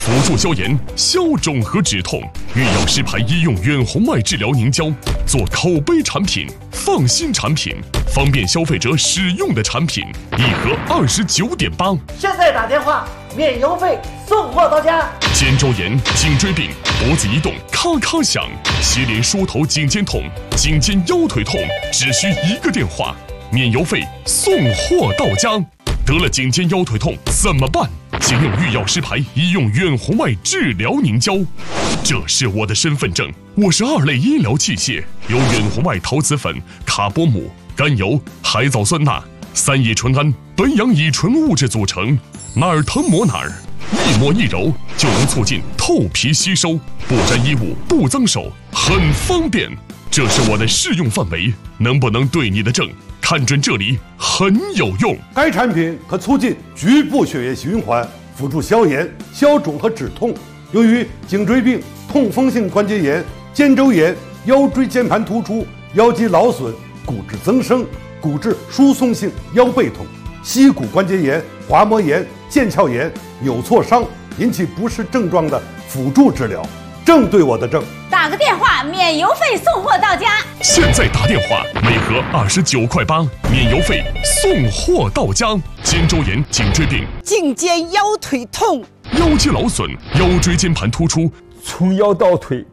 辅助消炎、消肿和止痛。御药师牌医用远红外治疗凝胶，做口碑产品、放心产品、方便消费者使用的产品，一盒29.8。 现在打电话免邮费，送货到家。 肩周炎、颈椎病、脖子一动咔咔响，斜连梳头颈肩痛、颈肩腰腿痛，只需1个电话，免邮费，送货到家。得了颈肩腰腿痛怎么办？请用御药师牌医用远红外治疗凝胶，这是我的身份证，我是2类医疗器械，由远红外陶瓷粉、卡波姆、甘油、海藻酸钠、3乙醇胺、苯氧乙醇物质组成，哪儿疼抹哪儿，一抹一揉就能促进透皮吸收，不沾衣物，不脏手，很方便。这是我的适用范围，能不能对你的症？看准这里很有用。 该产品可促进局部血液循环，辅助消炎、消肿和止痛。由于颈椎病、痛风性关节炎、肩周炎、腰椎间盘突出、腰肌劳损、骨质增生、骨质疏松性腰背痛、膝骨关节炎、滑膜炎、腱鞘炎、扭挫伤引起不适症状的辅助治疗，正对我的症。 打个电话，免邮费送货到家。 现在打电话，每盒29.8块，免邮费，送货到家。肩周炎、颈椎病、 颈肩腰腿痛、 腰肌劳损、腰椎间盘突出， 从腰到腿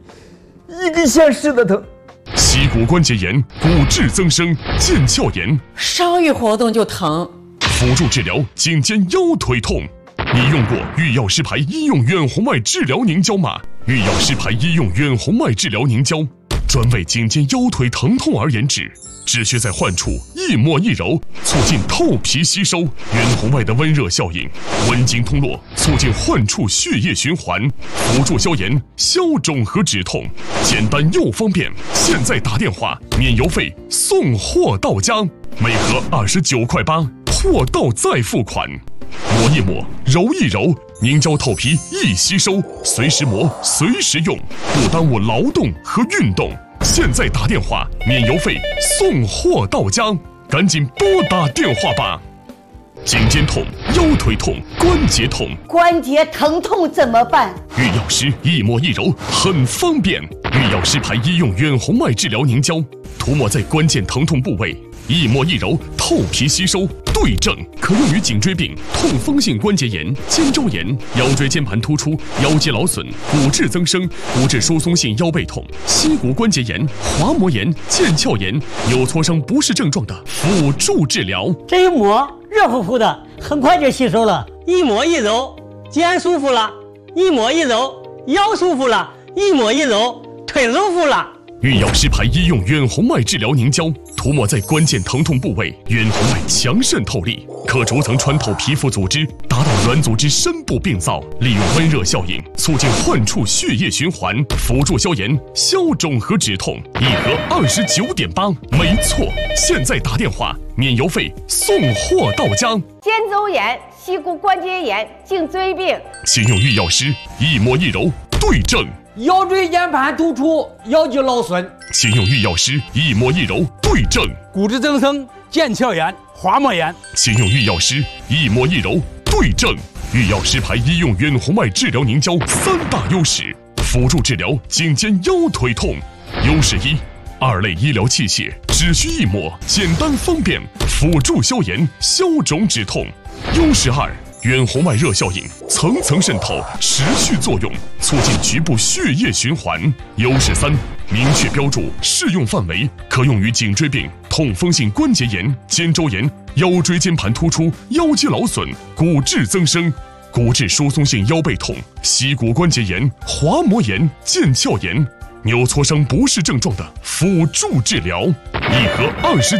1个小时的疼。 膝骨关节炎、骨质增生、腱鞘炎， 稍一活动就疼。 辅助治疗颈肩腰腿痛。你用过御药师牌医用远红外治疗凝胶吗？御药师牌医用远红外治疗凝胶，专为颈肩腰腿疼痛而研制，只需在患处一抹一揉，促进透皮吸收，远红外的温热效应，温经通络，促进患处血液循环，辅助消炎、消肿和止痛，简单又方便。现在打电话，免邮费，送货到家，每盒29.8块，货到再付款。抹一抹，揉一揉，凝胶透皮易吸收，随时磨，随时用，不耽误劳动和运动。现在打电话，免邮费，送货到家，赶紧拨打电话吧。颈肩痛、腰腿痛、关节痛， 关节疼痛怎么办？ 御药师一抹一揉，很方便。御药师牌医用远红外治疗凝胶，涂抹在关键疼痛部位，一抹一揉，透皮吸收，对症，可用于颈椎病、痛风性关节炎、肩周炎、腰椎间盘突出、腰肌劳损、骨质增生、骨质疏松性腰背痛、膝骨关节炎、滑膜炎、腱鞘炎、扭挫伤不适症状的辅助治疗。 这一抹热乎乎的，很快就吸收了。 一抹一揉，肩舒服了；一抹一揉，腰舒服了；一抹一揉，腿舒服了。 御药师牌医用远红外治疗凝胶，涂抹在关键疼痛部位，远红外强渗透力，可逐层穿透皮肤组织，达到软组织深部病灶，利用温热效应，促进患处血液循环，辅助消炎、消肿和止痛，一盒29.8，没错。现在打电话，免邮费，送货到家。 肩周炎、膝骨关节炎、颈椎病， 请用御药师一抹一揉，对症。 腰椎间盘突出、腰肌劳损， 请用御药师一抹一揉，对症。 骨质增生、腱鞘炎、滑膜炎， 请用御药师一抹一揉，对症。御药师牌医用远红外治疗凝胶3大优势，辅助治疗颈肩腰腿痛。优势1， 2类医疗器械，只需一抹，简单方便，辅助消炎、消肿止痛。优势2，远红外热效应，层层渗透，持续作用，促进局部血液循环。优势3，明确标注，适用范围可用于颈椎病、痛风性关节炎、肩周炎、腰椎间盘突出、腰肌劳损、骨质增生、骨质疏松性腰背痛、膝骨关节炎、滑膜炎、腱鞘炎、扭挫伤不适症状的辅助治疗，一盒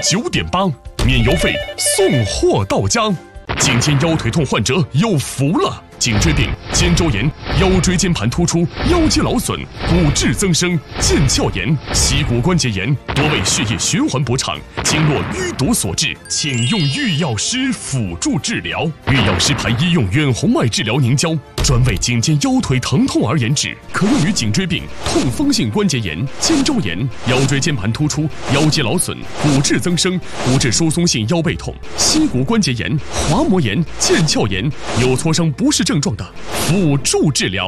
29.8，免邮费，送货到家。颈肩腰腿痛患者有福了！颈椎病、肩周炎、腰椎间盘突出、腰肌劳损、骨质增生、腱鞘炎、膝骨关节炎，多为血液循环不畅、经络淤堵所致，请用御药师辅助治疗。御药师牌医用远红外治疗凝胶，专为颈肩腰腿疼痛而研制，可用于颈椎病、痛风性关节炎、肩周炎、腰椎间盘突出、腰肌劳损、骨质增生、骨质疏松性腰背痛、膝骨关节炎、滑膜炎、腱鞘炎、扭挫伤不适症状的辅助治疗。